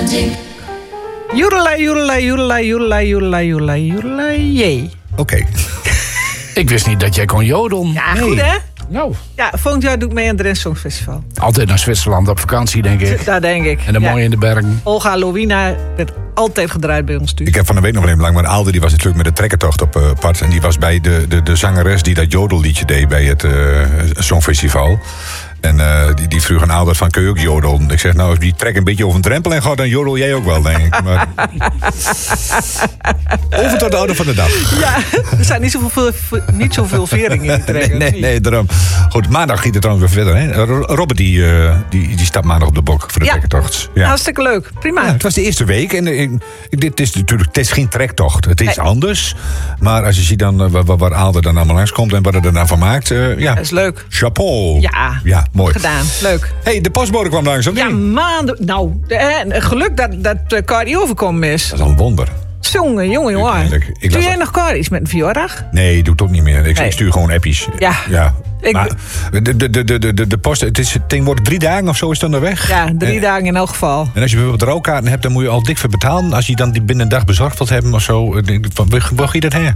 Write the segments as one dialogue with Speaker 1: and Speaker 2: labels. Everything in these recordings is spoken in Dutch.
Speaker 1: Joedelai, joedelai, joedelai, joedelai, joedelai, joedelai, joedelai, jee.
Speaker 2: Oké.
Speaker 3: Ik wist niet dat jij kon jodelen.
Speaker 1: Ja, goed hè?
Speaker 3: Nou,
Speaker 1: Ja, volgend jaar doe ik mee aan het Drents Songfestival.
Speaker 3: altijd naar Zwitserland op vakantie, denk ik.
Speaker 1: Daar denk ik.
Speaker 3: En dan
Speaker 1: Ja.
Speaker 3: mooi in de bergen.
Speaker 1: Olga Lowina werd altijd gedraaid bij ons thuis.
Speaker 2: Ik heb van de week nog even lang, maar Aalde die was natuurlijk met de trekkertocht op pad. En die was bij de zangeres die dat jodelliedje deed bij het Songfestival. En die vroeg aan Aalde van, kun je ook jodelen? Ik zeg, nou, als die trek een beetje over een drempel en gaat, dan jodel jij ook wel, denk ik. Maar... Over tot de orde van de dag.
Speaker 1: Ja, er zijn niet zoveel veringen in te trekken.
Speaker 2: Nee, daarom. Goed, maandag giet het trouwens weer verder. Hè? Robert die stapt maandag op de bok voor de trekkertocht. Ja.
Speaker 1: Hartstikke leuk. Prima.
Speaker 2: Ja, het was de eerste week. En dit is natuurlijk, het is geen trektocht. Het is anders. Maar als je ziet dan waar Aalde dan allemaal langskomt en wat er daarna van maakt. Ja,
Speaker 1: Dat is leuk.
Speaker 2: chapeau.
Speaker 1: Ja,
Speaker 2: mooi.
Speaker 1: gedaan. Leuk.
Speaker 2: Hey, de postbode kwam langs, of
Speaker 1: Ja,
Speaker 2: niet?
Speaker 1: maanden. Nou, geluk dat Cardi overkomen is.
Speaker 2: Dat is al een wonder.
Speaker 1: Jongen.
Speaker 2: Uiteindelijk. Ik
Speaker 1: Doe
Speaker 2: las
Speaker 1: jij
Speaker 2: dat.
Speaker 1: nog Cardi's met een verjaardag?
Speaker 2: Nee, doe het ook niet meer. Ik
Speaker 1: Nee.
Speaker 2: stuur gewoon appies.
Speaker 1: Ja.
Speaker 2: Maar de post, het wordt 3 dagen of zo is het onderweg.
Speaker 1: Ja, 3 dagen in elk geval.
Speaker 2: En als je bijvoorbeeld rouwkaarten hebt, dan moet je al dik voor betalen. Als je dan die binnen een dag bezorgd wilt hebben of zo. Waar je dat heen?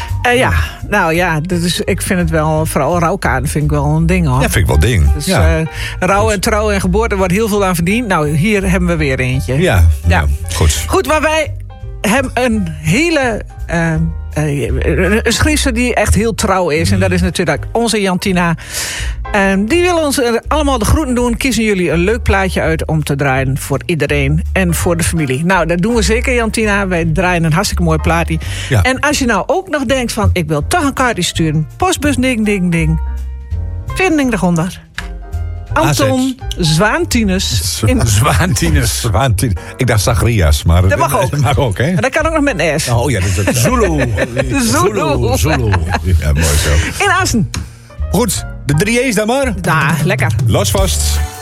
Speaker 1: Ik vind het wel, vooral rouwkaarten vind ik wel een ding hoor.
Speaker 2: Ja, vind ik wel ding.
Speaker 1: Dus
Speaker 2: ja.
Speaker 1: rouw en trouw en geboorte wordt heel veel aan verdiend. Nou, hier hebben we weer eentje.
Speaker 2: Ja, goed.
Speaker 1: Goed, maar wij hebben een hele... een schrijfster die echt heel trouw is. En dat is natuurlijk onze Jantina. Die wil ons allemaal de groeten doen. Kiezen jullie een leuk plaatje uit om te draaien voor iedereen en voor de familie. Nou, dat doen we zeker, Jantina. Wij draaien een hartstikke mooi plaatje.
Speaker 2: Ja.
Speaker 1: En als je nou ook nog denkt van, ik wil toch een kaartje sturen. Postbus ding. 2400. Anton Zwaantines.
Speaker 3: Zwaantines.
Speaker 2: Ik dacht Zacharias, maar
Speaker 1: Dat mag ook.
Speaker 2: Dat mag ook, hè?
Speaker 1: En dat kan ook nog met een S.
Speaker 2: Oh ja, dat is
Speaker 3: Zulu.
Speaker 1: Zulu.
Speaker 2: Ja, mooi zo.
Speaker 1: In Assen.
Speaker 2: Goed, de 3 E's dan maar.
Speaker 1: Nou, lekker.
Speaker 2: Los vast.